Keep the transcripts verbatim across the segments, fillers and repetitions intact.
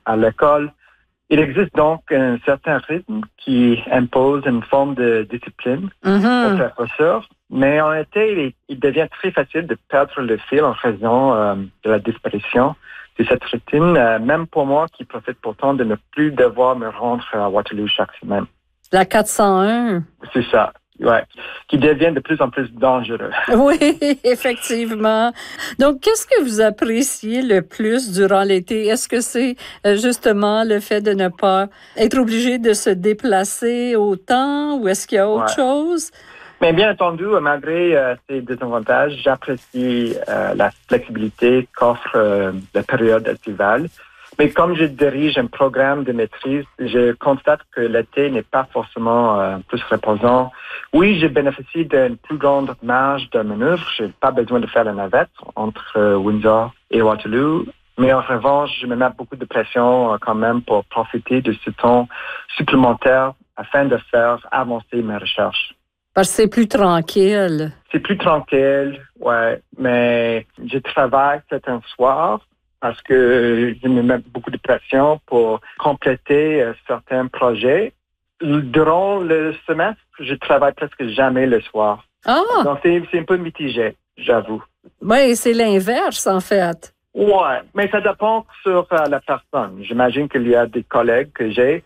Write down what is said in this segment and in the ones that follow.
à l'école. Il existe donc un certain rythme qui impose une forme de discipline mm-hmm. aux professeurs, mais en été, il, il devient très facile de perdre le fil en raison euh, de la disparition de cette routine, euh, même pour moi qui profite pourtant de ne plus devoir me rendre à Waterloo chaque semaine. La quatre cent un. C'est ça. Ouais, qui devient de plus en plus dangereux. Oui, effectivement. Donc, qu'est-ce que vous appréciez le plus durant l'été? Est-ce que c'est justement le fait de ne pas être obligé de se déplacer autant ou est-ce qu'il y a autre ouais. chose? Mais bien entendu, malgré euh, ces désavantages, j'apprécie euh, la flexibilité qu'offre euh, la période estivale. Mais comme je dirige un programme de maîtrise, je constate que l'été n'est pas forcément euh, plus reposant. Oui, je bénéficie d'une plus grande marge de manœuvre. Je n'ai pas besoin de faire la navette entre euh, Windsor et Waterloo. Mais en revanche, je me mets beaucoup de pression euh, quand même pour profiter de ce temps supplémentaire afin de faire avancer mes recherches. Parce que c'est plus tranquille. C'est plus tranquille, ouais. Mais je travaille certains soirs parce que je me mets beaucoup de pression pour compléter euh, certains projets. Durant le semestre, je travaille presque jamais le soir. Ah! Donc, c'est, c'est un peu mitigé, j'avoue. Oui, c'est l'inverse, en fait. Ouais, mais ça dépend sur euh, la personne. J'imagine qu'il y a des collègues que j'ai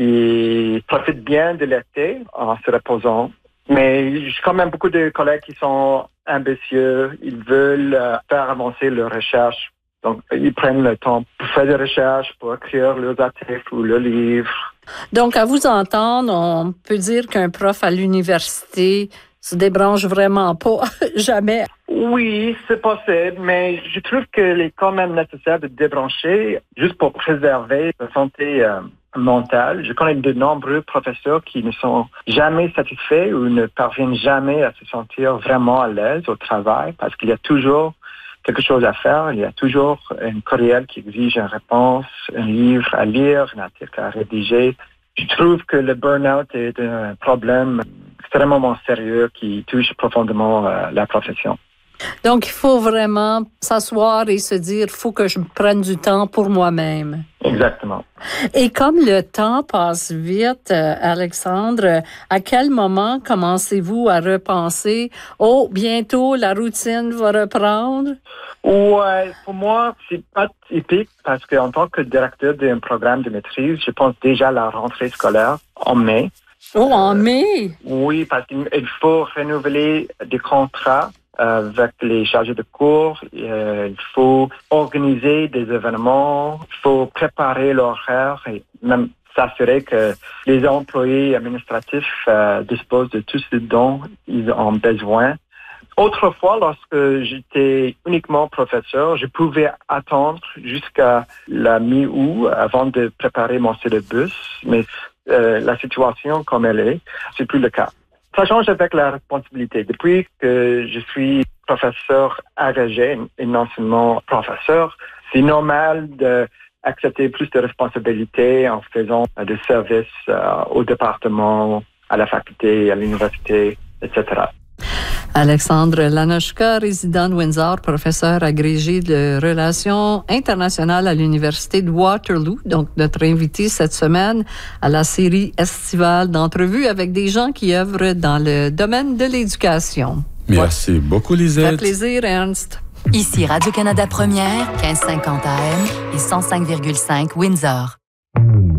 qui profitent bien de l'été en se reposant. Mais j'ai quand même beaucoup de collègues qui sont ambitieux. Ils veulent euh, faire avancer leurs recherches. Donc, ils prennent le temps pour faire des recherches, pour écrire leurs articles ou leurs livres. Donc, à vous entendre, on peut dire qu'un prof à l'université se débranche vraiment pas, jamais. Oui, c'est possible, mais je trouve qu'il est quand même nécessaire de débrancher juste pour préserver la santé euh, mentale. Je connais de nombreux professeurs qui ne sont jamais satisfaits ou ne parviennent jamais à se sentir vraiment à l'aise au travail parce qu'il y a toujours quelque chose à faire. Il y a toujours un courriel qui exige une réponse, un livre à lire, un article à rédiger. Je trouve que le burn-out est un problème extrêmement sérieux qui touche profondément euh, la profession. Donc, il faut vraiment s'asseoir et se dire, il faut que je prenne du temps pour moi-même. Exactement. Et comme le temps passe vite, euh, Alexandre, à quel moment commencez-vous à repenser, oh, bientôt la routine va reprendre? Ouais, pour moi, c'est pas typique parce qu'en tant que directeur d'un programme de maîtrise, je pense déjà à la rentrée scolaire en mai. Oh, en mai? Euh, oui, parce qu'il faut renouveler des contrats avec les chargés de cours, euh, il faut organiser des événements, il faut préparer l'horaire et même s'assurer que les employés administratifs euh, disposent de tout ce dont ils ont besoin. Autrefois, lorsque j'étais uniquement professeur, je pouvais attendre jusqu'à la mi-août avant de préparer mon syllabus, mais euh, la situation comme elle est, c'est plus le cas. Ça change avec la responsabilité. Depuis que je suis professeur agrégé et non seulement professeur, c'est normal d'accepter plus de responsabilités en faisant des services euh, au département, à la faculté, à l'université, et cetera. Alexandre Lanochka, résident de Windsor, professeur agrégé de relations internationales à l'Université de Waterloo. Donc, notre invité cette semaine à la série estivale d'entrevues avec des gens qui œuvrent dans le domaine de l'éducation. Merci ouais. beaucoup, Lisette. Ça fait plaisir, Ernst. Ici Radio-Canada Première, quinze cinquante A M et cent cinq virgule cinq Windsor.